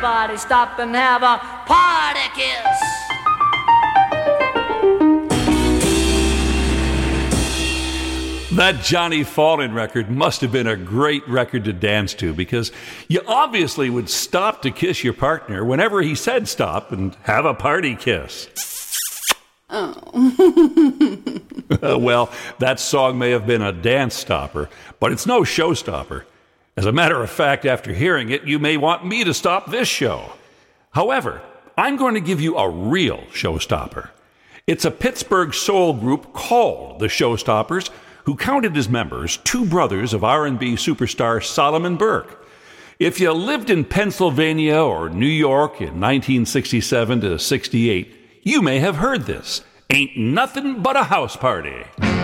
Everybody stop and have a party kiss. That Johnny Fallon record must have been a great record to dance to, because you obviously would stop to kiss your partner whenever he said stop and have a party kiss. Oh. Well, that song may have been a dance stopper, but it's no showstopper. As a matter of fact, after hearing it, you may want me to stop this show. However, I'm going to give you a real showstopper. It's a Pittsburgh soul group called the Showstoppers, who counted as members two brothers of R&B superstar Solomon Burke. If you lived in Pennsylvania or New York in 1967 to 68, you may have heard this. Ain't Nothing But a House Party.